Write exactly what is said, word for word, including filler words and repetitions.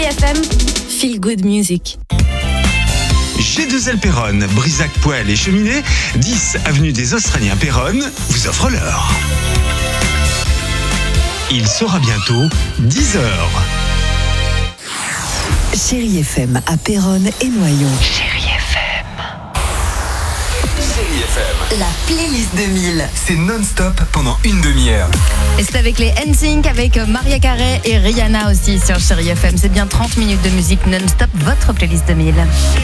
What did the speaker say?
F M, Feel Good Music. G deux L Péronne, Brisac, Poêle et Cheminée, dix avenue des Australiens Péronne, vous offre l'heure. Il sera bientôt dix heures. Chérie F M à Péronne et Noyon. Chérie F M. Chérie F M. La playlist deux mille. C'est non-stop pendant une demi-heure. Et c'est avec les N Sync, avec Mariah Carey et Rihanna aussi sur Chérie F M. C'est bien trente minutes de musique non-stop, votre playlist deux mille.